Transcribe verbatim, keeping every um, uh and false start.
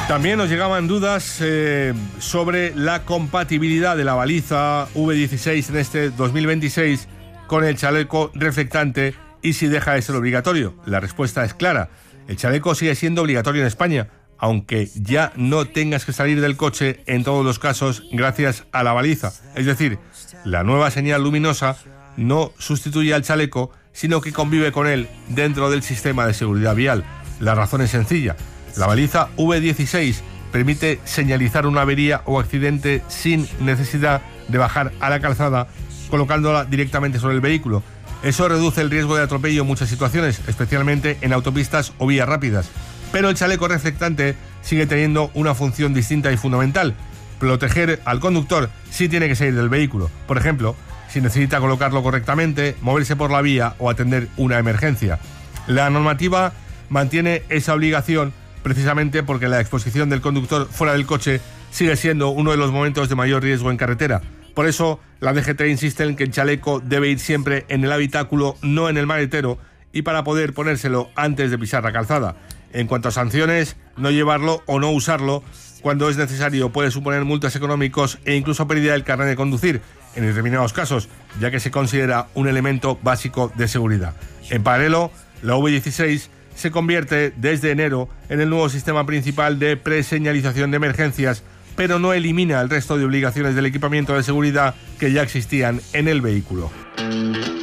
También nos llegaban dudas eh, sobre la compatibilidad de la baliza V dieciséis en este dos mil veintiséis con el chaleco reflectante y si deja de ser obligatorio. La respuesta es clara. El chaleco sigue siendo obligatorio en España, aunque ya no tengas que salir del coche en todos los casos gracias a la baliza. Es decir, la nueva señal luminosa no sustituye al chaleco, sino que convive con él dentro del sistema de seguridad vial. La razón es sencilla. La baliza V dieciséis permite señalizar una avería o accidente sin necesidad de bajar a la calzada, colocándola directamente sobre el vehículo. Eso reduce el riesgo de atropello en muchas situaciones, especialmente en autopistas o vías rápidas. Pero el chaleco reflectante sigue teniendo una función distinta y fundamental: proteger al conductor si tiene que salir del vehículo. Por ejemplo, si necesita colocarlo correctamente, moverse por la vía o atender una emergencia. La normativa mantiene esa obligación precisamente porque la exposición del conductor fuera del coche sigue siendo uno de los momentos de mayor riesgo en carretera. Por eso, la D G T insiste en que el chaleco debe ir siempre en el habitáculo, no en el maletero, y para poder ponérselo antes de pisar la calzada. En cuanto a sanciones, no llevarlo o no usarlo cuando es necesario puede suponer multas económicas e incluso pérdida del carnet de conducir, en determinados casos, ya que se considera un elemento básico de seguridad. En paralelo, la V dieciséis se convierte desde enero en el nuevo sistema principal de preseñalización de emergencias, pero no elimina el resto de obligaciones del equipamiento de seguridad que ya existían en el vehículo.